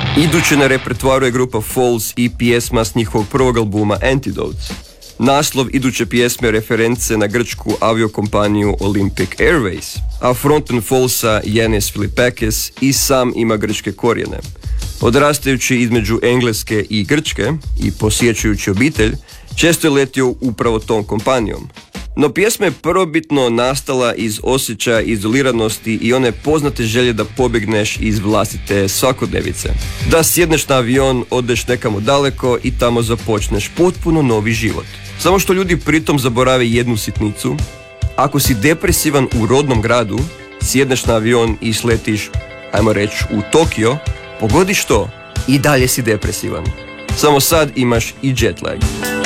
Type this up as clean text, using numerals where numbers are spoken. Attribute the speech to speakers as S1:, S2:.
S1: Iduće na repertoaru je grupa Falls i pjesma s njihovog prvog albuma Antidotes. Naslov iduće pjesme reference na grčku aviokompaniju Olympic Airways, a frontman Fallsa Yanis Filipakis i sam ima grčke korijene. Odrastajući između Engleske i Grčke i posjećujući obitelj, često je letio upravo tom kompanijom. No pjesma je prvobitno nastala iz osjećaja izoliranosti i one poznate želje da pobjegneš iz vlastite svakodnevice. Da sjedneš na avion, odeš nekamo daleko i tamo započneš potpuno novi život. Samo što ljudi pritom zaborave jednu sitnicu. Ako si depresivan u rodnom gradu, sjedneš na avion i sletiš, ajmo reći, u Tokio, pogodiš to i dalje si depresivan. Samo sad imaš i jet lag.